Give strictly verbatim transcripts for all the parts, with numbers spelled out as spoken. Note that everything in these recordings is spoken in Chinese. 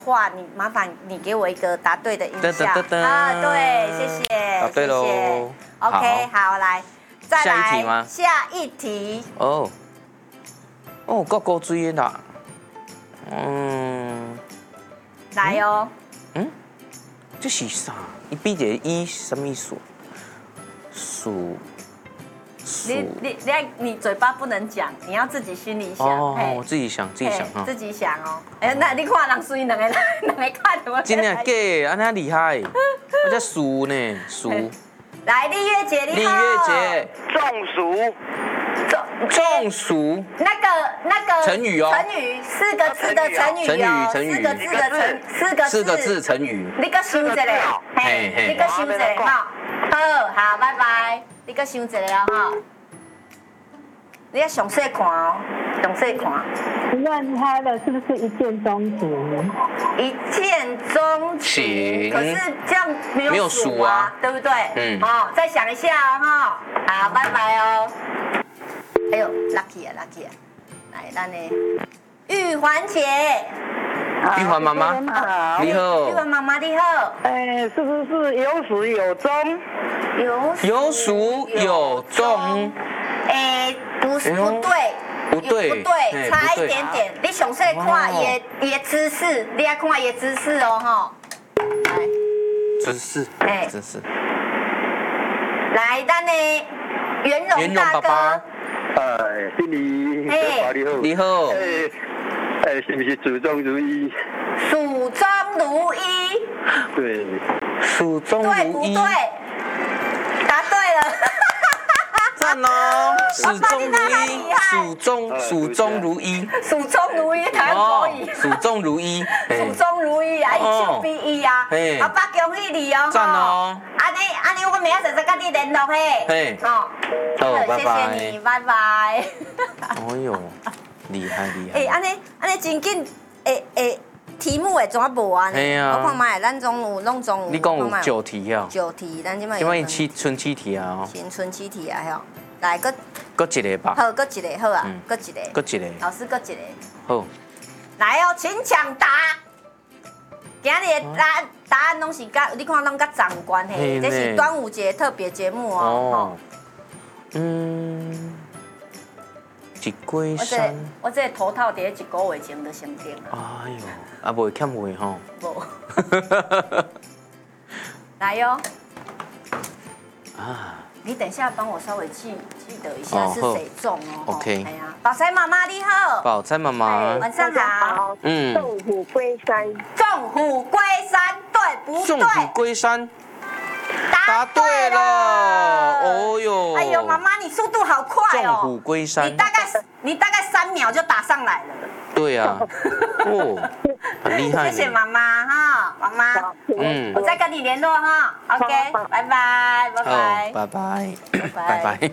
话，你麻烦你给我一个答对的音噔效噔噔噔啊，对，谢谢， 答对喽谢谢 OK，好，来，再下一来题吗下一题， 哦，哦，够够追的啦。嗯， 来哦， 嗯，这是啥？你比个一什么意思？数数你你你你嘴巴不能讲，你要自己心里想， 哦， 嘿我自己想自己想哈。 嘿自己想哦。哎，那你看人水两个两个看怎么？ 真的假的？安那厉害？我叫数呢，数。 来，丽月姐， 丽你好。 月姐， 中暑， 中中暑。 那个那个成语哦成语四个字的成语成语哦， 成语四个字的成四个字四个字成语。 你个想一个，嘿， 嘿嘿你个想一个哈。好，好，拜拜。你个想一个哦哈。你要详细看哦，详细看。 请问他的是不是一见钟情？ 一见钟情， 情可是这样没有没有数数啊对不对？ 嗯哦，再想一下哦哈。好，拜拜哦。哎呦 ，lucky 啊，lucky 啊！来，咱的玉环姐， 玉环妈妈，你好玉。环妈妈你好。 哎，是不是有始有终？ 有有数有中。 哎，不是不对， 不对不对， 嘿差不对一点点。你详细看也也姿势，你要看也姿势哦哈。来， 姿势， 哎姿势。 来，咱的圆融圆融大哥爸爸， 哎，心里嘿你好， 你好。 哎，哎，是不是始终如一？ 蜀中如一， 对， 蜀中如一对不对？。答对了。 赞哦，始终如爸爸你一厉，害蜀中蜀中如一。 蜀中如一，台湾可以。 蜀中如一。 蜀中如一啊，一手比一啊。 嘿阿爸恭喜你哦。 赞哦。 安尼安尼，我明仔载再跟你联络嘿。 嘿哦。 好，拜谢拜。 谢你，拜拜。 哎呦，厉害厉害。 哎，安尼安尼真紧，诶诶，题目会怎啊无啊？ 嘿啊我看卖，咱总有拢总有。 你讲有九题啊？ 九题，咱即摆。 今摆七剩七题啊哦。 新春七题啊，吼。来，搁搁一个吧。 好，搁一个好啊嗯， 搁一个。 搁一个。 老师，搁一个。 好。 来哦，请抢答。今日的答答案拢是甲你看拢甲长关系， 嘿呢这是端午节特别节目哦。 哦。嗯。一龟我这山。 我这头套伫咧一个月前就先订了。 哎呦，啊袂欠话吼。 无。来哟。 啊。 你等一下帮我稍微记记得一下是谁中哦。 OK 哎呀，宝彩妈妈你好。 宝钗妈妈。 晚上好。 嗯。 纵虎归山， 纵虎归山，对不纵虎对？ 归山。 答对了。 哦哟。 哎呦，妈妈你速度好快哦。 纵虎归山。 你大概你大概三秒就打上来了。 对啊。哦，很厉害。 谢谢妈妈哈，妈妈。 嗯我再跟你联络哈。OK，拜拜，拜拜， 拜拜， 拜拜。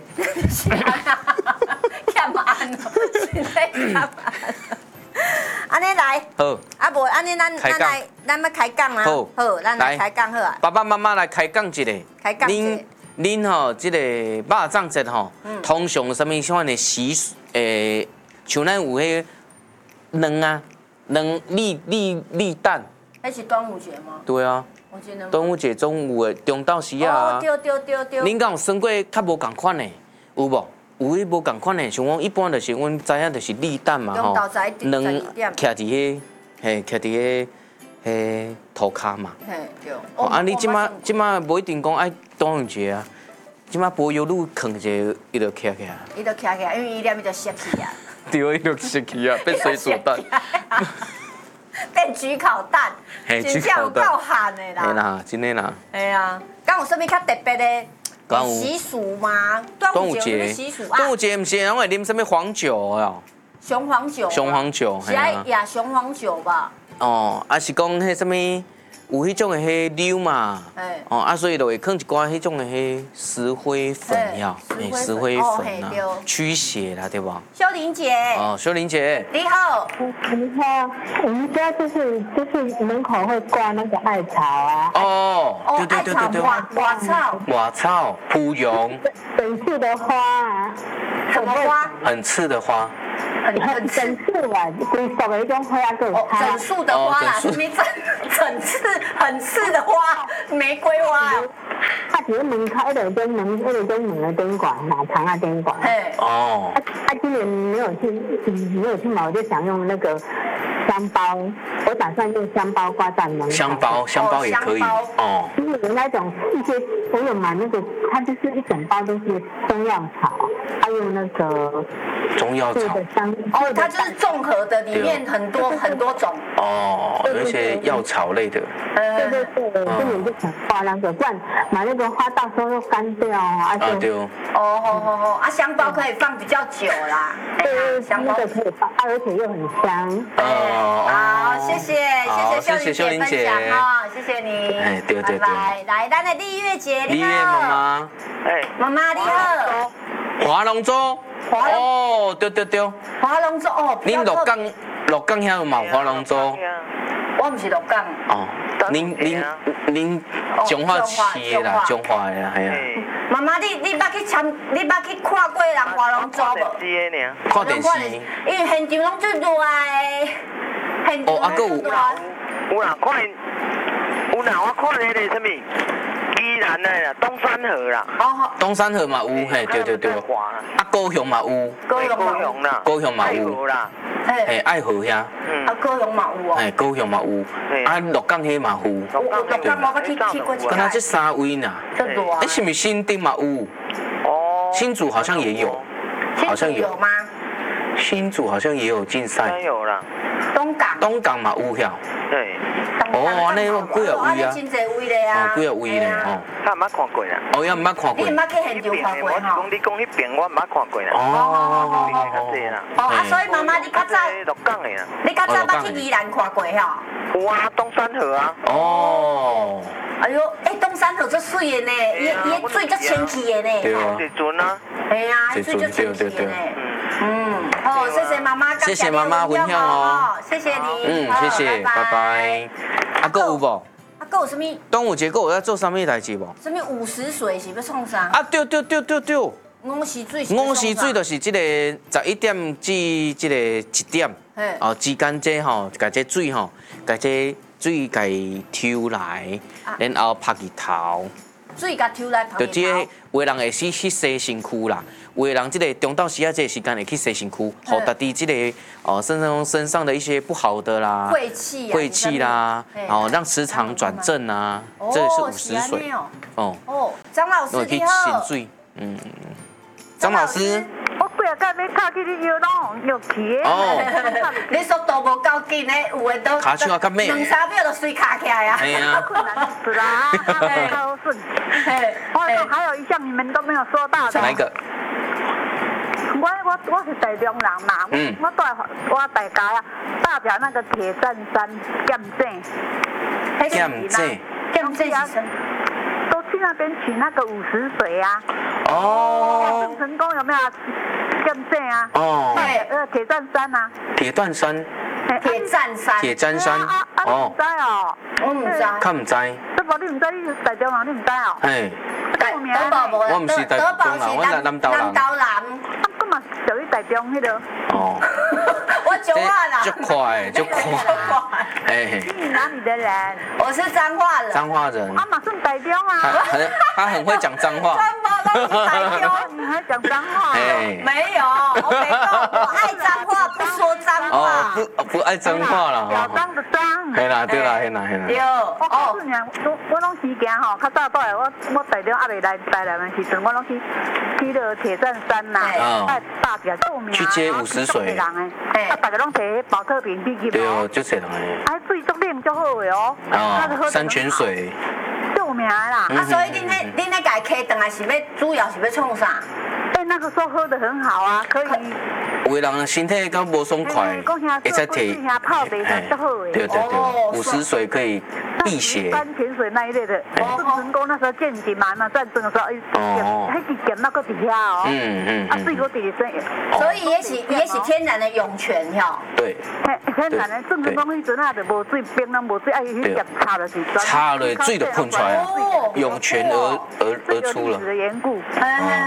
干嘛呢？现在干嘛？安尼来。 好。 啊无，安尼咱开讲咱来，咱要开讲啊。 好好，咱来开讲好啊。 爸爸妈妈来开讲一个。 开讲一恁个。 恁吼，即个肉粽节吼，通常有啥物款的习俗？诶，像咱有迄卵啊，卵立立立蛋。 那是端午节吗？ 对啊。 我觉得。 端午节中午的中昼时啊。 哦，对对对对。 恁敢有算过较无共款的？有无？有迄无共款的，像我一般就是阮知影就是立蛋嘛吼，卵徛伫迄，嘿，徛伫迄，迄涂骹嘛。 嘿，对。 哦，啊，你即马即马无一定讲爱端午节啊，即马柏油路放一个，伊就徛起来。 伊就徛起来，因为伊念伊就熟去啊。 对，伊就熟去啊，变水煮蛋。 变焗烤蛋，真正有够寒的啦。 嘿啦，真的啦。 哎呀，敢有啥物较特别的习俗吗？端午节有啥习俗啊？ 端午节毋是人会啉啥物黄酒哦？ 雄黄酒。 雄黄酒， 是爱亚雄黄酒吧？ 哦，啊是讲迄啥物？有迄种的迄溜嘛，哦啊，所以就会放一寡迄种的迄石灰粉呀，哎，石灰粉啊，驱邪啦，对吧？ 秀玲姐， 哦，秀玲姐， 你好， 你好，我们家就是就是门口会挂那个艾草啊， 哦， 对对对对对，瓦瓦草， 瓦草，芙蓉， 很刺的花啊， 什么花？ 很刺的花， 很很整束啊，规束的那种花啊，个哦，整束的花啦，什么整整刺很刺的花，玫瑰花。 啊，就是门口那个种门，那个种门的灯管，哪长啊灯管。 嘿。 哦。 啊啊，今年没有去，没有去买，我就想用那个香包，我打算用香包挂在门口。 香包，香包也可以。哦。 就是有那种一些，我有买那个，它就是一整包都是中药草，还有那个中药草。 哦，它就是综合的，里面很多很多种。 哦，有一些药草类的。 对对对，今年就想挂那个，不然买那个花到时候又干掉啊。 啊对。 哦吼吼吼，啊香包可以放比较久啦。 对，香包可以放，而且又很香。 哦。 好，谢谢谢谢秀玲姐分享哈，谢谢你。 哎，对对对。 来来，咱的丽月姐， 丽月妈妈。 哎， 妈妈你好。 划龙舟。哦，对对对。 划龙舟哦。 恁鹿港鹿港遐有嘛划龙舟？ 我唔是鹿港。 哦，恁恁恁彰化市的啦，彰化的啦，系啊。 妈妈，你你捌去参，你捌去看过人划龙舟无？ 看电视。 因为现场拢最热的，现场拢最热。 有啦，看，有啦，我看那个什么，宜兰的啦，东山河啦。 哦。 东山河嘛有，嘿，对对对。啊，高雄嘛有。 高雄啦。 高雄嘛有。嘿，爱河遐。 嗯。啊，高雄嘛有哦。 嘿，高雄嘛有。啊，鹿港迄嘛有。 鹿港我捌去去过一次。 刚才这三位呐。哎，是不是新店嘛有？哦。新竹好像也有。好像有。 有吗？ 新竹好像也有竞赛。 有啦。 东港。 东港嘛有遐。 对。 哦，安尼有几啊位啊？ 真侪位咧啊！ 哦，几啊位咧哦。 他毋捌看过啦。 哦，也毋捌看过。 你毋捌去现场看过吼？ 我讲你讲迄边我毋捌看过啦。 哦。 哦，啊，所以妈妈你较早。 鹿港的啦。 你较早捌去宜兰看过吼？ 有啊，东山河啊。 哦。 哎呦，哎，东山河足水的呢，伊伊水足清气的呢。 对啊。 这船啊。 哎呀，水足清气的呢。嗯，好，谢谢妈妈， 谢谢妈妈分享哦， 谢谢你， 嗯，谢谢，拜拜。啊，还有无？ 啊，还有什么？ 端午节还有要做什么代志无？ 什么午时水是要创啥？ 啊，对对对对对。 午时水。 午时水就是这个十一点至这个一点，哦，之间这吼，把这水吼，把这水给抽来，然后拍日头。 水甲抽来拍日头。就这个有的人会去去洗身躯啦。有的人这个中到时啊，这个时间会去洗身躯，好大家这个哦身上身上的一些不好的啦， 晦气、 晦气啦，然后让磁场转正啊，这也是午时水。 哦哦，张老师你好。 嗯，张老师。 我几日甲要卡去你腰拢又去的。 哦。 你速度无够紧呢，有的都。 卡手啊，较慢。 两三秒就水卡起来啊。 哎呀。 困难死啦，超顺。我说还有一项你们都没有说到的。 哪一个？ 我我我是台中人嘛，嗯、我带我大家啊代表那个铁站山剑井， 剑井， 剑井啊， 都去那边取那个午时水啊。 哦。 郑成功有没有剑井啊？ 哦。 对，呃，铁站山啊。 铁段山。 铁站山。 铁站山。 啊啊！你唔知哦？ 我唔知。 较唔知。 这无你唔知，你是台中人，你唔知哦？ 嘿。 德宝无啦， 我唔是台中人，我是南投人。 南投人。 嘛，属于台中迄个。哦。 我九化啦。 就快，就快。 哎。你哪里的人？ 我是彰化人。 彰化人。 啊，嘛算台中啊。 很，他很会讲脏话。 彰化都是台中， 你还讲脏话？ 哎，没有，我没有，我爱脏话，不说脏话。 哦，不不爱脏话了。 小脏的脏。 嘿啦，对啦，嘿啦，嘿啦。 对。 我告诉你，我我拢时行吼，较早倒来，我我台中还未来台南的时阵，我拢去去了铁站山呐，哎，大表著名。 去接午时水。 哎，大家拢摕保特瓶去去。 对哦，就这人诶。哎，水足冷足好的哦。 哦。山泉水。 著名啦。 啊，所以恁迄恁迄家开转来是要主要是要创啥？ 哎，那个时候喝得很好啊，可以。 有的人身体较无爽快，会使摕。 泡的足好的。 对对对，午时水可以辟邪。 山泉水那一类的，郑成功那时候建军嘛，那战争的时候，哎，迄支剑那个底下哦。嗯嗯。啊，水果底身。 所以也是也是天然的涌泉吼。 对。 天然的，郑成功迄阵啊，就无水，冰冷无水，哎，迄剑插落去。 插落水就喷出来，涌泉而而而出了。 历史的缘故。 哎哦，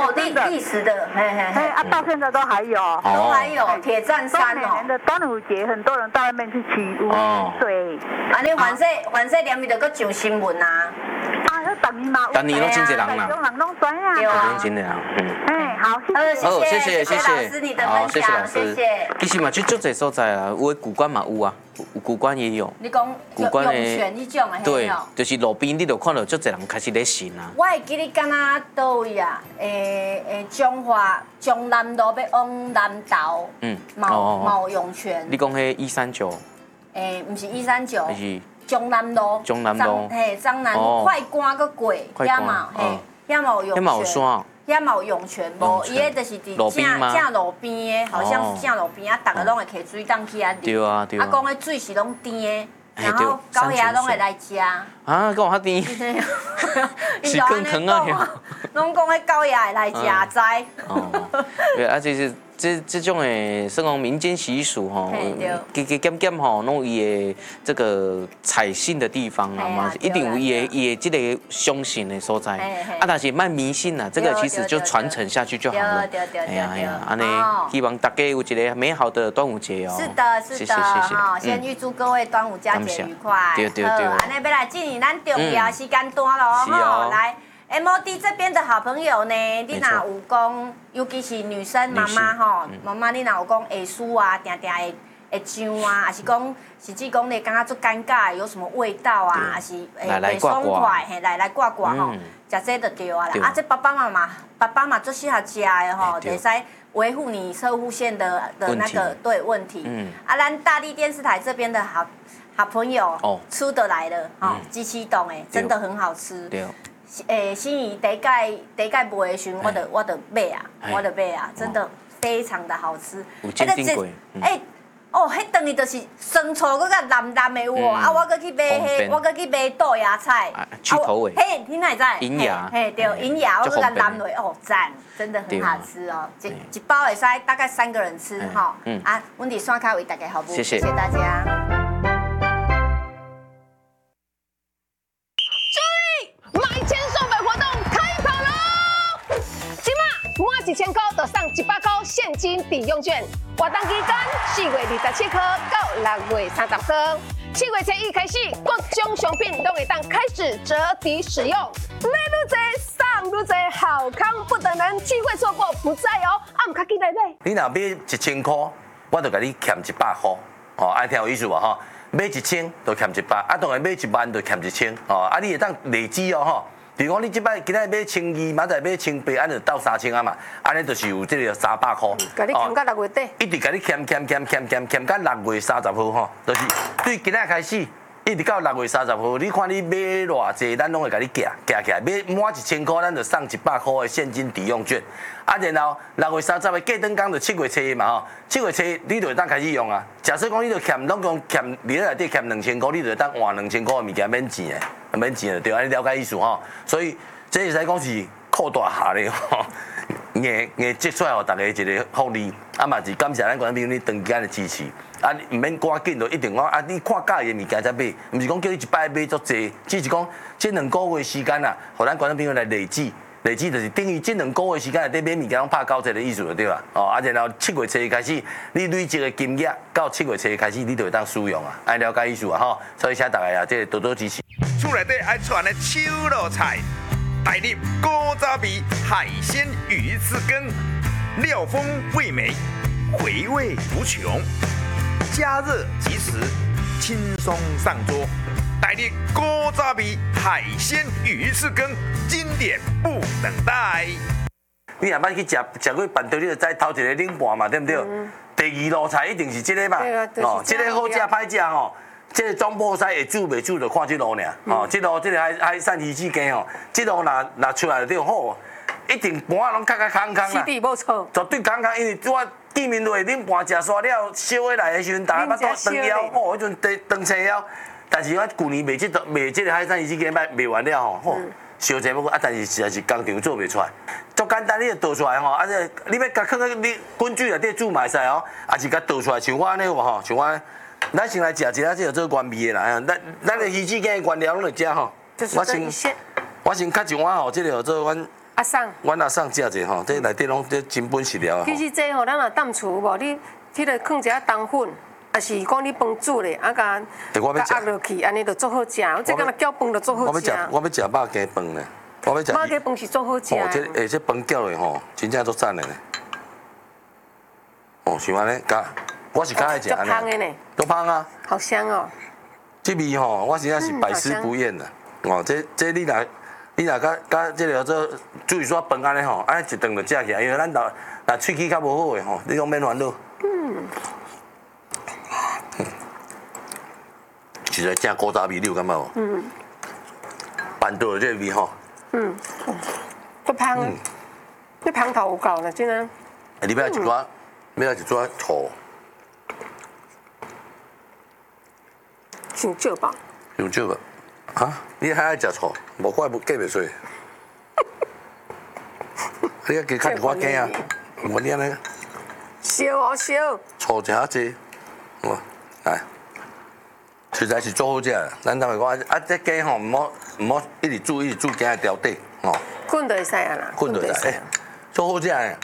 哦，历历史的，嘿嘿嘿， 啊，到现在都还有， 都还有铁站山哦。 每年的端午节，很多人到那边去骑乌水。 啊，你环说环说连咪就搁上新闻啊。 啊，那等于嘛， 等于拢真侪人啦， 台中人拢知啊。 对啊， 真的啊，嗯。 哎，好， 好，谢谢谢谢老师你的分享，谢谢。 其实嘛，去足侪所在啊，有的古关嘛有啊，古关也有。 你讲古关的涌泉迄种的， 对，就是路边你就看到足侪人开始咧信啊。 我会记你敢若倒位啊？诶诶，中华中南路要往南投，嗯，毛毛涌泉。 你讲迄一三九？ 诶，毋是一三九， 是中南路。 中南路。 嘿，彰南快关个过，遐嘛，嘿，遐嘛有涌泉。 遐嘛有山。 遐嘛有涌泉，无伊个就是伫正正路边的，好像是正路边啊，逐个拢会摕水当去遐啉。 对啊对啊。 啊，讲迄水是拢甜的，然后狗遐拢会来食。啊， 讲遐甜。是更疼啊！ 拢讲迄狗遐会来食栽。 哦，对啊，就是这这种的算讲民间习俗吼，加加减减吼，拢有伊的这个采信的地方啦嘛，一定有伊的伊的这个相信的所在。啊，但是卖迷信啦，这个其实就传承下去就好了。哎呀哎呀，安尼希望大家有一个美好的端午节哦。 是的，是的，哈，先预祝各位端午佳节愉快。 对对对。 安尼要来进行咱重要时间段咯，吼，来。M O D 这边的好朋友呢，你若有讲，尤其是女生妈妈吼，妈妈你若有讲下书啊，定定会会痒啊，还是讲甚至讲你感觉足尴尬，有什么味道啊，还是诶袂爽快，嘿来来挂挂吼，食这就对啊啦。啊，这爸爸妈妈爸爸嘛最适合食的吼，会使维护你射护线的的那个对问题。啊，咱大地电视台这边的好好朋友出得来了，哦，鸡翅冻诶，真的很好吃。诶，心仪第一届第一届卖的时候，我就我就买啊，我就买啊，真的非常的好吃。 有鉴定过。 诶，哦，迄顿伊就是生醋佮较蓝蓝的喎，啊，我佮去买迄，我佮去买豆芽菜。 去头诶。 嘿，你哪会知？ 银芽。 嘿，对，银芽我佮它蓝落，哦，赞，真的很好吃哦。一一包会使大概三个人吃哈。嗯。啊，阮伫山卡为大家服务，谢谢大家。 一千块就送一百块现金抵用券，活动期间四月二十七号到六月三十号，七月初一开始，各种商品都会当开始折抵使用。买愈多送愈多，好康不等人，机会错过不再哦！啊，唔卡记得买。 你若买一千块，我就甲你欠一百块，哦，爱听有意思无吼？买一千就欠一百，啊，当然买一万就欠一千，哦，啊，你会当累积哦吼。比如讲，你即摆今仔买千二，明仔买千八，安就到三千啊嘛，安尼就是有这个三百块。 甲你欠到六月底。 一直甲你欠欠欠欠欠欠到六月三十号吼，就是对今仔开始，一直到六月三十号，你看你买偌济，咱拢会甲你夹夹起来，买满一千块，咱就送一百块的现金抵用券。啊，然后六月三十的过灯工就七月初嘛吼，七月初你就会当开始用啊。假设讲你就欠拢讲欠，你内底欠两千块，你就会当换两千块的物件免钱的，免钱的对，安尼了解意思吼。所以这会使讲是扩大下咧吼，硬硬积出来互大家一个福利，啊嘛是感谢咱观众朋友你长期的支持，啊唔免赶紧就一定讲啊你看介意的物件才买，唔是讲叫你一摆买足济，只是讲这两个月时间啊，互咱观众朋友来累积。累积就是等于这两个月时间内底买物件，拢拍九折的意思就对啦。哦，啊，然后七月初开始，你累积的金额到七月初开始，你就会当使用啊，爱了解意思啊吼。所以请大家啊，这多多支持。 厝内底爱串的手路菜，带入古早味海鲜鱼翅羹，料丰味美，回味无穷，加热即食，轻松上桌。带入古早味海鲜鱼翅羹，经典不等待。 你若捌去食食过板豆，你就知头一个冷盘嘛，对不对？嗯、第二路菜一定是这个嘛，哦，这个好食歹食吼，这个总部师会煮袂煮就看这路尔，哦，这路这个海海产鱼翅羹吼，这路若若出来就好，一定盘啊拢较较空空啦， 基地无错， 绝对空空，因为我见面落冷盘食煞了，烧起来的时阵，大家捌倒长腰，哦，迄阵长长青腰。但是我去年卖这卖这个海产鱼翅羹卖卖完了吼，吼烧济不过啊，但是实在是工厂做袂出来，足简单你就倒出来吼，啊这你要甲放在你滚水内底煮嘛会使哦，啊是甲倒出来像我安尼有无吼，像我咱先来食一下这个做原味的啦，咱咱的鱼翅羹的原料拢会食吼，我先我先较一碗吼，这个做阮阿送， 阮阿送食者吼，这内底拢这真本实料啊。 其实这吼，咱若淡厝无，你迄个放一下冬粉，也是讲你饭煮咧，啊甲甲压落去，安尼就做好食。我这敢若搅饭就做好食。 我要食，我要食肉鸡饭呢。我要食。 肉鸡饭是做好食。 哦，这诶，这饭搅落吼，真正足赞的呢。哦，像安尼，甲我是较爱食安尼。 足香的呢。 足香啊。 好香哦。 这味吼，我真正是百吃不厌的。哦，这这你若你若甲甲这个做煮一撮饭安尼吼，安尼一顿就食起来，因为咱若若喙齿较无好的吼，你拢免烦恼。嗯。实在正古早味，你有感觉无？嗯。办到的这个味吼。 嗯。足香啊！这香头有够了，真啊。 里边一撮，要来一撮醋。 伤少吧？ 伤少吧？啊！你还爱食醋？无怪无计袂衰。你啊，加较一寡羹啊！我你安尼。 烧哦烧。 醋食较济，哇！来。实在是做好食啦，咱头会讲啊，这鸡吼唔好唔好一直煮一直煮鸡的条底吼。 滚就会使啊啦， 滚就会使，做好食的。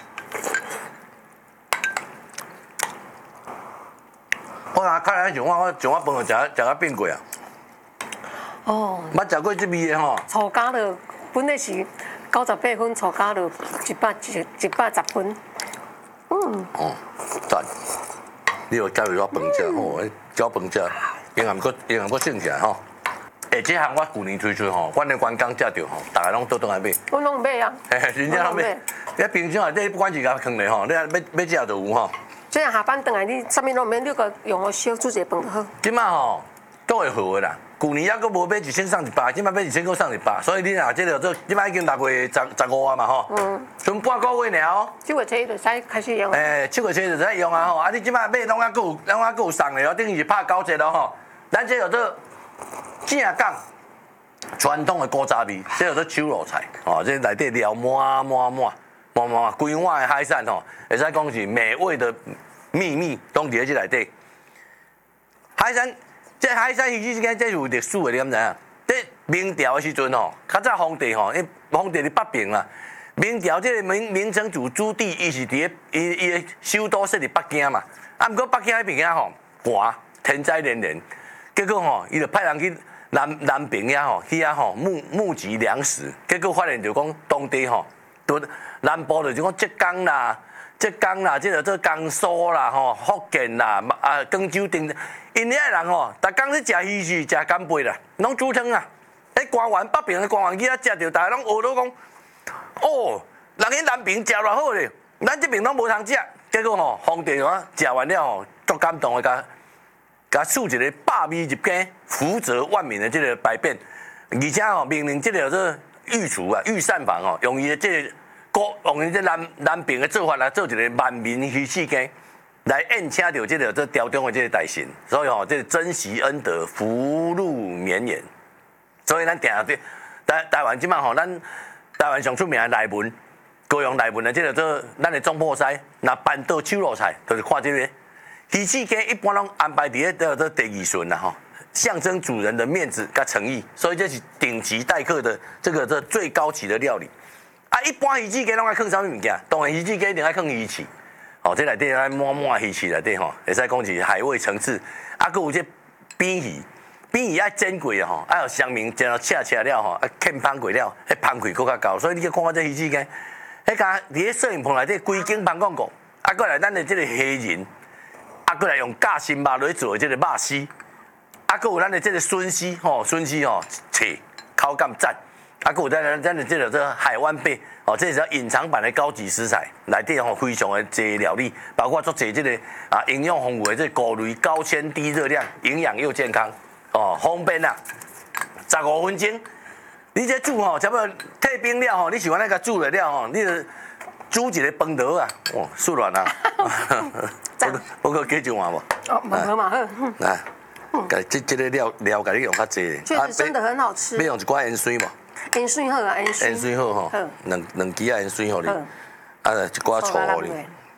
我若较来像我，我像我饭就食食到变过啊。哦。捌食过这味的吼。 醋加了，本来是九十八分，醋加了一百一一百十分。嗯。 哦，赞！你有加入我饭食吼，交饭食。营养阁营养阁升起来吼，下这项我去年推出吼，阮的员工食着吼，大家拢倒倒来买。 我拢买啊。 嘿嘿，真正拢买。你冰箱内底不管是甲放咧吼，你要要食就有吼。 这样下班回来，你啥物拢免，你个用我烧煮一个饭就好。 即摆吼都会好个啦，去年还阁无买一千送一百，即摆买一千阁送一百，所以你若这个做，即摆已经六月十十五啊嘛吼。嗯。剩半个月尔哦。 七月初就使开始用。 诶，七月初就使用啊吼，啊你即摆买拢还阁有，拢还阁有送的哦，等于是拍九折咯吼。咱这叫做正港传统的古早味，这叫做手螺菜哦，这内底料满满满满满规碗的海产吼，会使讲是美味的秘密，拢伫咧这内底。海产，这海产鱼之间这是有历史的，你敢知影？这明朝的时阵吼，较早皇帝吼，因皇帝伫北平啦。明朝这个明明成祖朱棣，伊是伫咧伊伊的首都设伫北京嘛，啊，毋过北京迄边吼寒，天灾连连。结果吼，伊就派人去南南平遐吼，去遐吼募募集粮食。结果发现就讲当地吼，都南部就是讲浙江啦、浙江啦，即个做江苏啦、吼福建啦、啊广州等，因遐人吼，逐工咧食鱼翅、食干贝啦，拢煮汤啊。迄官员北平的官员去遐食着，大家拢学到讲，哦，人去南平食偌好咧，咱这边拢无通食。结果吼，皇帝啊食完了吼，足感动的甲。甲赐一个百味入羹、福泽万民的这个百变，而且吼命令这个做御厨啊、御膳房哦，用伊的这古用伊这南南平的做法来做一个万民鱼翅羹，来宴请到这个做朝中的这个大臣，所以吼这个珍惜恩德、福禄绵延。所以咱定下台台湾即摆吼，咱台湾上出名的内文，高雄内文的这个做咱的总铺师，那办到手螺菜，就是看这个。鱼翅羹一般拢安排伫咧叫做第二顺啦吼，象征主人的面子甲诚意，所以这是顶级待客的这个这最高级的料理。啊，一般鱼翅羹拢爱放啥物物件？当然鱼翅羹一定爱放鱼翅，哦，这内底爱满满鱼翅内底吼，会使讲是海味层次。啊，佮有这扁鱼，扁鱼爱煎过啊吼，爱有香明煎到赤赤了吼，啊欠芳过了，迄芳气更较高。所以你去看我这鱼翅羹，迄家伫咧摄影棚内底规间放广告，啊，过来咱的这个黑人。啊，过来用假心肉来做这个肉丝，啊，佮有咱的这个笋丝吼，笋丝吼，脆，口感赞。啊，佮有咱咱的这个这海湾贝，哦，这是隐藏版的高级食材，内底吼非常的济料理，包括做济这个啊营养丰富的这菇类，高纤低热量，营养又健康，哦，方便啊，十五分钟。你这煮吼，差不多退冰了吼，你喜欢那个煮了了吼，你就煮一个饭盒啊，哇，速软啊！我我加一碗无？ 哦，蛮好蛮好。 来，甲这这个料料，甲你用较济。 确实真的很好吃。 要用一寡盐水无？ 盐水好啊，盐水。 盐水好吼，两两支啊盐水互你，啊一寡醋互你。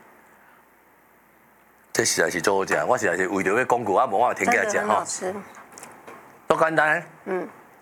这实在是做好食，我实在是为着要广告啊，无法停起来食吼。 真的很好吃。 都简单。嗯。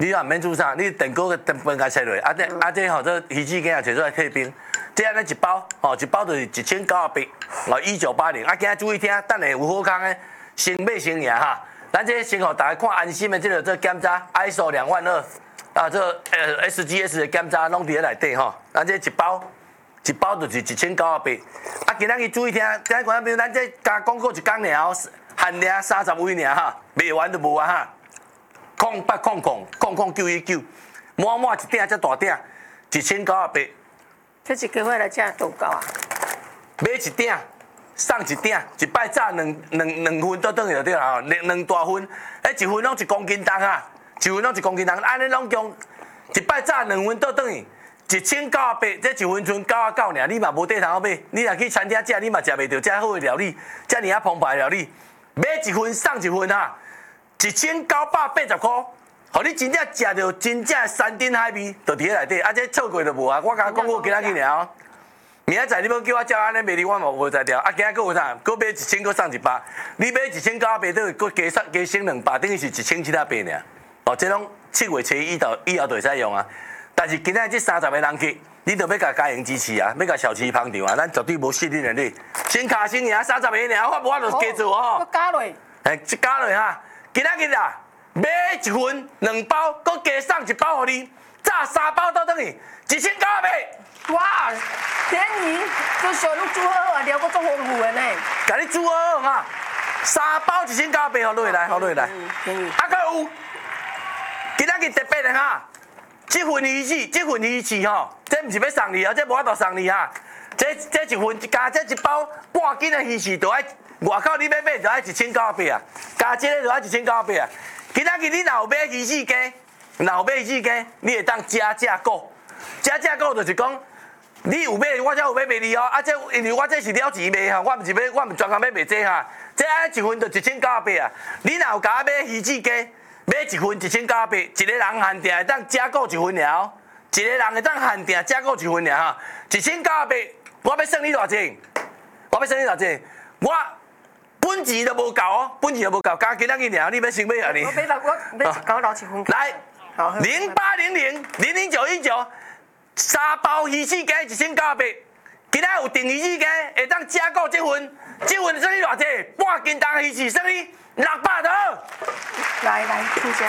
你也毋免煮啥，你电锅个电饭甲切落，啊这啊这吼，这鱼翅羹啊摕出来退冰，这安尼一包，吼一包就是一千九百八，哦一九八零，啊今仔注意听，等下有好康诶，先买先赢哈。咱这先互大家看安心的这个这检查 I S O 两万二，啊这呃 S G S 的检查拢伫咧内底吼，咱这一包一包就是一千九百八，啊今仔日注意听，今仔观众朋友，咱这加广告一工尔，限量三十位尔哈，卖完就无啊哈。空八空空空空九一九，满满一顶才大顶，一千九百八。 这一个月来价多高啊？ 买一顶，送一顶，一摆炸两两两份倒转去就对啦，两两大份，迄一份拢一公斤重啊，一份拢一公斤重，安尼拢共一摆炸两份倒转去，一千九百八，这一份剩九啊九尔，你嘛无地通好买，你若去餐厅食，你嘛食袂到遮好的料理，遮尔啊澎湃的料理，买一份送一份哈。一千九百八十块，互你真正食到真正山珍海味，就伫咧内底。啊，这错过就无啊！我甲你讲，我今仔日尔，明仔载你要叫我照安尼卖你，我嘛无才调。啊，今仔佫有啥？佫买一千，佫送一百。你买一千九百八，等于佫加送加省两百，等于是一千七百八尔。哦，这拢七月初一到以后就会使用啊。但是今仔这三十个人客，你着要甲家营支持啊，要甲小吃捧场啊，咱绝对无失你能力。先卡先赢三十个尔，我无法度加做哦。 我加落。 哎，即加落哈。今仔日啊，买一份两包，搁加送一包互你，炸三包倒转去，一千九百八。哇，便宜，这小你煮好啊，料搁足丰富的呢。 甲你煮好哈，三包一千九百，互落来，互落来。 便宜。 啊，搁有，今仔日特别的哈，这份鱼翅，这份鱼翅吼，这毋是要送你啊，这无法度送你哈。这这一份加这一包半斤的鱼翅，就爱。外口你要买就爱一千九百八啊，加这个就爱一千九百八啊。今仔日你若有买鱼翅羹，若有买鱼翅羹，你会当加价购，加价购就是讲，你有买我才有买卖你哦。啊，这因为我这是了钱卖哈，我毋是要，我毋专工要卖这哈。这爱一份就一千九百八啊。你若有甲我买鱼翅羹，买一份一千九百八，一个人限定会当加购一份尔，一个人会当限定加购一份尔哈，一千九百八，我要算你偌济？我要算你偌济？我。本钱都无够哦，本钱都无够，加今仔日尔，你要先买啊你？ 我买六，我买一九六一份。 来，零八零零零零九一九，三包鱼翅羹一千九百八，今仔有订鱼翅羹，会当加购这份，这份算你偌济？半斤重鱼翅算你六百多。 来来，出价。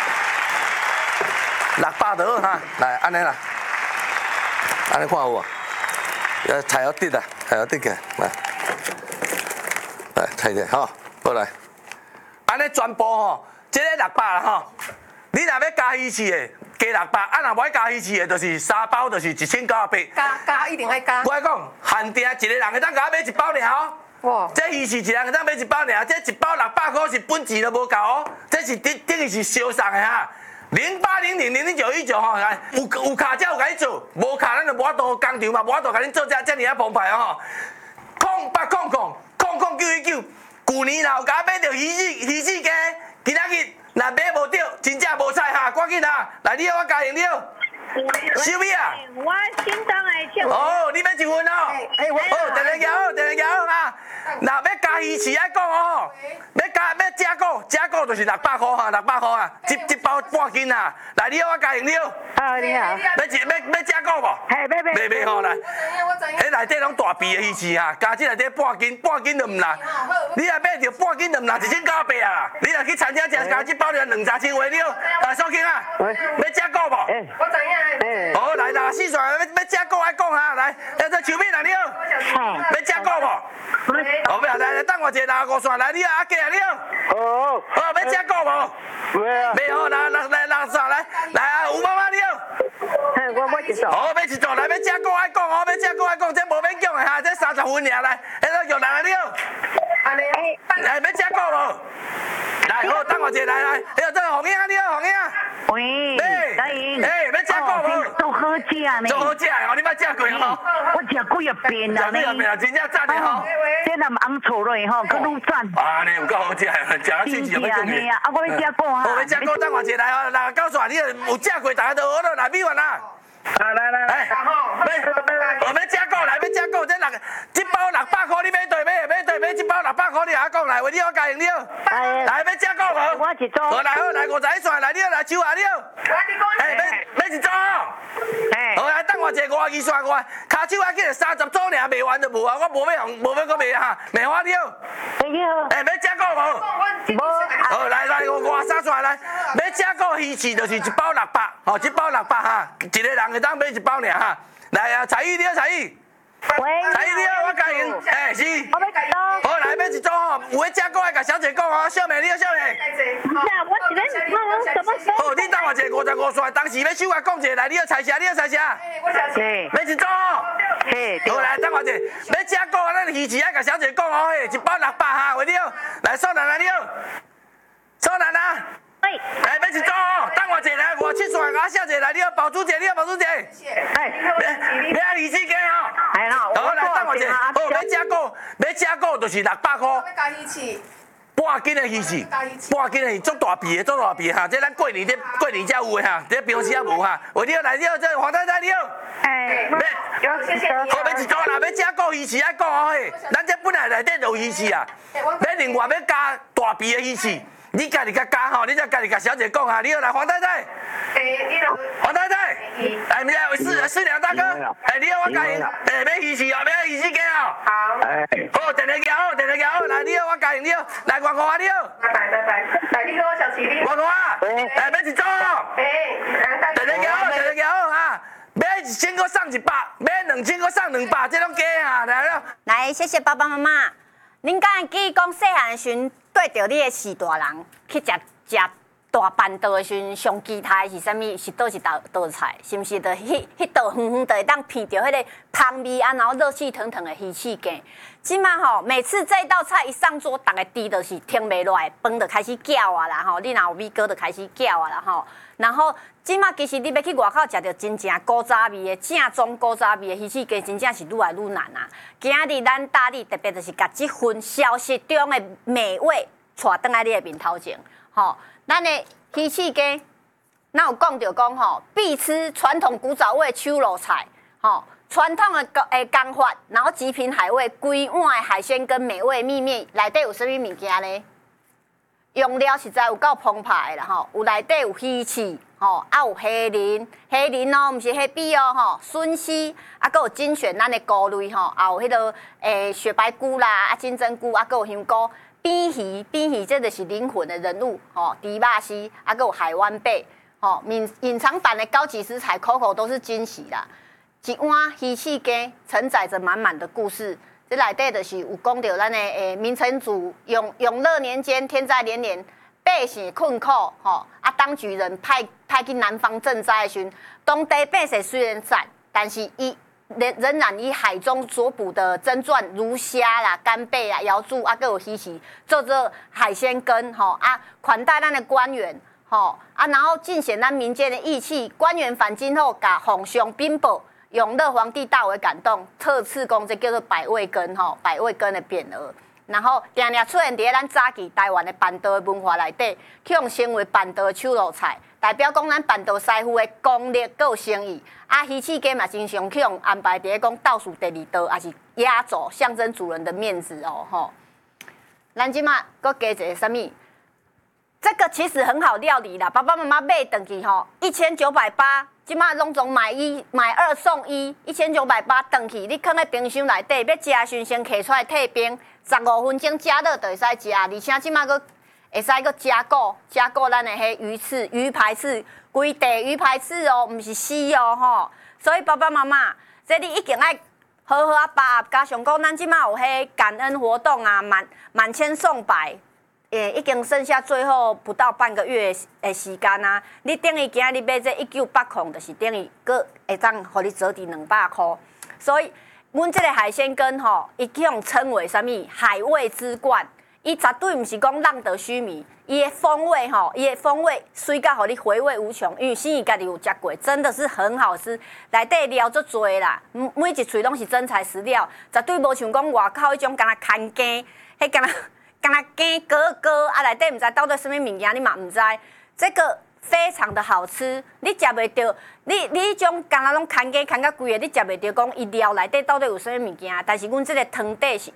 六百多哈，来安尼啦，安尼看有无？呃，菜要滴啦，菜要滴起来，来。来，睇者吼，过来，安尼全部吼，这个六百啦吼，你若要加鱼翅的，加六百；啊，若无爱加鱼翅的，就是三包，就是一千九百八。 加加一定爱加。 我讲，限定一个人会当甲我买一包尔哦。哇！这鱼翅一人会当买一包尔，这一包六百块是本钱都无够哦，这是等等于是烧送的哈。零八零零零零九一九吼，来有有卡才有甲你做，无卡咱就无法度工厂嘛，无法度甲恁做遮遮尔啊澎湃哦吼。空八空空。空空九一九，去年老甲买到鱼翅鱼翅羹，今仔日若买无到，真正无菜哈，赶紧哈，来你我加用了，收米啊！ 我心脏会跳。 哦，你要一份哦？哎，我哦，定定摇，定定摇哈。若要加鱼翅爱讲哦，要加要加购，加购就是六百块哈，六百块啊，一一包半斤啊。来，你我加用了。 啊，你好。 要一要要加购无？ 嘿，买买。 买买吼来。迄内底拢大鼻的鱼翅哈，加这内底半斤，半斤就唔啦。你若买着半斤就唔啦，一千九百啊！你若去餐厅食，加这包就两三千块了。来，收听啊，要加购无？ 我知影。 好，来啦，四川要要加购爱讲哈，来，要做手面啦了。要加购无？好，不要来来，等我一下拿五线来，你阿加啊了。好。好，要加购无？没啊。没好，来来来来啥来？来啊，吴妈妈了。 嘿，我我一组。 好，要一组来，要加购爱讲哦，要加购爱讲，这无免讲的哈，这三十分尔来，迄个玉兰了。安尼，来要加购无？来，好，等我一下来来，哎呦，这个红英啊，你好，红英。 喂，大英。 哎，要加购无？ 做好食呢。 做好食哦，你捌食过吼？ 我食几啊遍啦。 食几啊遍啊，真正赞的吼。 这若红醋落吼，佮愈赞。 啊，你有够好食的，食啊喙齿有要动去。 啊，我要食过哈。 我要食过，等我一下来哦，来告诉你，有食过，大家都学了，来米饭啊。来来来，来，要，我要加购来，要加购，这六，这包六百块，你买对买？买对买一包六百块，你还讲来，话你我答应你。来，要吃够无？ 我一组。 好来好来，五十一串来了，来手啊了。哎，要要一组。好来，等我一个五十二串我，骹手还记得三十组尔，卖完就无啊，我无要用，无要搁卖哈，卖花了。哎，要吃够无？无。好来来，我五十三串来，要吃够鱼翅就是一包六百，吼，一包六百哈，一个人会当买一包尔哈。来啊，彩玉你好，彩玉。 喂。 彩玉你好，我答应。哎，是。 我要改多。 好来，要一组吼，有要吃够爱甲小姐讲哦，小妹你好，小妹。 那我一个我什么时候？ 好，你等我一个五十五串，当时要手啊讲一下来，你好菜啥？你好菜啥？ 我小姐。 要一组。嘿，好来，等我一下，要吃够啊，咱鱼翅爱甲小姐讲哦，嘿，一包六百哈，喂你好，来少奶奶你好，少奶奶。 喂。 哎，要一组哦，等我一下来，五七串啊，小姐来，你好，包主姐，你好，包主姐。 哎。 要要鱼翅鸡哦。 哎啦， 好来，等我一下，好，要吃够，要吃够就是六百块。 要加鱼翅。 半斤的鱼翅，半斤的鱼，足大皮的，足大皮哈！这咱过年这过年才有的哈，这平时也无哈。喂，你好，来你好，这黄太太你好。 哎， 要谢谢你。好，要一组啦，要吃够鱼翅爱讲哦嘿，咱这本来内底就有鱼翅啊，要另外要加大皮的鱼翅，你家己甲加吼，你再家己甲小姐讲哈。你好，来黄太太。 哎，你好。 黄太太。哎，你好，四四两大哥。哎，你好，我家人。哎，要鱼翅哦，要鱼翅鸡哦。 好。哎。 好，电话叫好，电话叫好，来你好，我家人你好，来外国啊你好。 拜拜拜拜，来你好，小琪你好。 外国啊。哎，要一组哦。 哎， 电话叫好，电话叫好哈。买一千个送一百，买两千个送两百，这种假哈，来了。 来，谢谢爸爸妈妈。恁敢会记讲细汉时阵对着你的四大人去食食大板豆的时阵，上期待是啥物？是倒一道道菜？是毋是？着迄迄道远远就会当闻到迄个香味啊，然后热气腾腾的鱼翅羹。即马吼，每次这道菜一上桌，大家猪就是停袂落来，饭就开始叫啊啦吼。你若有米糕就开始叫啊啦吼。然后即马其实你要去外口食到真正古早味的正宗古早味的鱼翅羹，真正是愈来愈难啊。今日咱大力特别就是甲即份消息中的美味带倒来你的面头前，吼。咱的鱼翅羹，咱有讲到讲吼，必吃传统古早味手路菜，吼，传统的诶工法，然后极品海味，规碗的海鲜跟美味秘密，内底有啥物物件呢？用料实在有够澎湃的啦吼，有内底有鱼翅，吼，啊有虾仁，虾仁哦，毋是虾米哦，吼，笋丝，啊，佮有精选咱的菇类吼，也有迄个诶雪白菇啦，啊金针菇，啊，佮有香菇。扁鱼，扁鱼这就是灵魂的人物，吼，猪肉丝，啊，还有海湾贝，吼，隐隐藏版的高级食材，口口都是惊喜啦。一碗鱼翅羹承载着满满的故事，这内底就是有讲到咱的诶明成祖永永乐年间天灾连连，百姓困苦，吼，啊，当局人派派去南方赈灾的时阵，当地百姓虽然惨，但是伊。仍仍然以海中所捕的珍馔，如虾啦、干贝啦、瑶柱啊，各有鱼翅，做做海鲜羹吼啊，款待咱的官员吼啊，然后尽显咱民间的义气。官员返京后，甲皇上禀报，永乐皇帝大为感动，特赐公这叫做百味羹吼，百味羹的匾额。然后定定出现伫咱早期台湾的板豆的文化内底，去用成为板豆的手路菜，代表讲咱板豆师傅的功力佮有诚意。啊，鱼翅羹嘛，经常去用安排伫讲倒数第二道，也是压轴，象征主人的面子哦吼。咱即马佮加一个啥物？这个其实很好料理啦，爸爸妈妈买回去吼，一千九百八。即马拢总买一买二送一，一千九百八回去，你放在冰箱内底，要食的时先摕出来退冰，十五分钟加热就会使食，而且即马佫会使佫加固加固咱的迄鱼翅、鱼排翅，规地鱼排翅哦，毋是丝哦吼。所以爸爸妈妈，这你一定爱好好啊把握，加上讲咱即马有迄感恩活动啊，满满千送百。也已经剩下最后不到半个月的时间啊！你等于今日买这一九八块，就是等于佫会当互你折抵两百块。所以，阮这个海鲜羹吼，伊去用称为啥物海味之冠。伊绝对毋是讲浪得虚名，伊的风味吼，伊的风味水到互你回味无穷。因为心怡家己有食过，真的是很好吃。内底料足多啦，每一喙拢是真材实料，绝对无像讲外口迄种敢若牵羹，迄敢若。干那羹割割啊，内底唔知倒对什么物件，你嘛唔知。这个非常的好吃，你食袂到。你你迄种干那拢牵羹牵到贵的，你食袂到讲伊料内底倒对有什么物件。但是阮这个汤底是用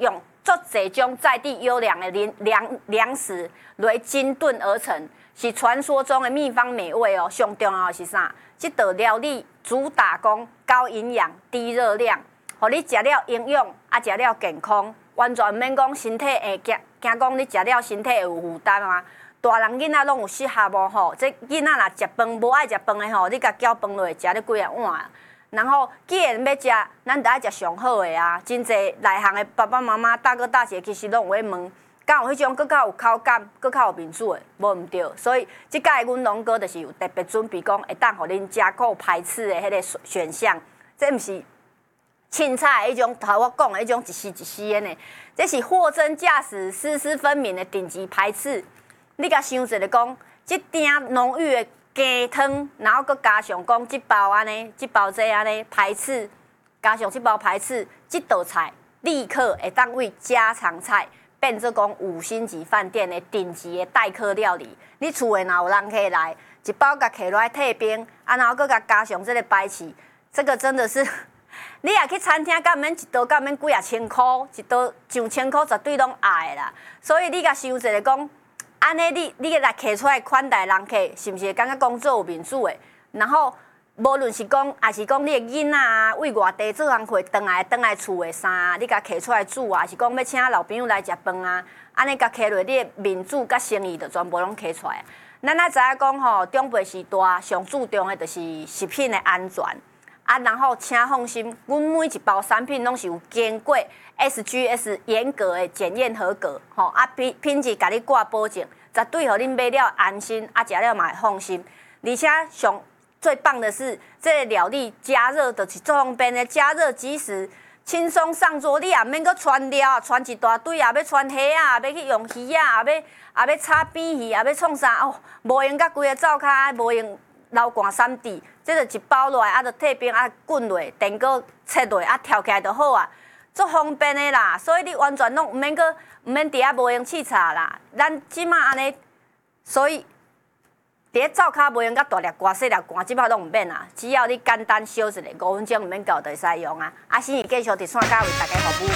足侪种在地优良的粮粮粮食来精炖而成，是传说中的秘方美味哦。上重要的是啥？这道料理主打讲高营养、低热量，互你食了营养，啊食了健康，完全毋免讲身体会惊惊讲你食了身体会有负担啊。大人囡仔拢有适合无吼？这囡仔若食饭无爱食饭的吼，你甲搅饭落食你几啊碗。然后既然要食，咱就爱食上好的啊！真侪内行的爸爸妈妈、大哥大姐其实拢有咧问，敢有迄种更较有口感、更较有面子的？无毋对，所以即届阮龙哥就是有特别准备讲，会当互恁加购排斥的迄个选项。这毋是凊彩的迄种，头我讲的迄种一丝一丝的呢，这是货真价实、丝丝分明的顶级排斥。你甲想一下讲，即鼎浓郁的鸡汤，然后佮加上讲即包安尼，即包这安尼排翅，加上即包排翅，即道菜立刻会当为家常菜变做讲五星级饭店的顶级的待客料理。你厝诶若有人客来，一包甲摕落来退冰，啊，然后佮甲加上这个白芪，这个真的是，你若去餐厅，敢免一道敢免几啊千箍，一道上千箍绝对拢爱啦。所以你甲想一下讲。安尼，你你来摕出来款待人客，是毋是会感觉讲做有面子的？然后，无论是讲，还是讲你的囡仔啊，为外地做工课，转来转来厝的衫啊，你甲摕出来煮啊，是讲要请老朋友来食饭啊，安尼甲摕落，你的面子甲生意就全部拢摕出来。咱爱知影讲吼，长辈时代上注重的就是食品的安全啊，然后请放心，阮每一包产品拢是有经过 S G S 严格的检验合格，吼啊品品质甲你挂保证，绝对互恁买了安心，啊食了嘛会放心。而且上最棒的是，这个料理加热就是最方便的，加热即时，轻松上桌，你也免搁穿料，穿一大堆，也要穿虾啊，要去用鱼啊，也要也要炒扁鱼，也要创啥哦，无用甲规个灶骹，无用流汗三滴，这就一包落来，啊，就退冰啊，滚落，电锅切落，啊，跳起来就好啊。足方便的啦，所以你完全拢毋免个毋免伫遐无用沏茶啦。咱即马安尼，所以伫咧灶骹无用甲大粒罐、细粒罐，即马拢毋免啦。只要你简单烧一下，五分钟毋免到就会使用啊。啊，新义继续伫线甲为大家服务。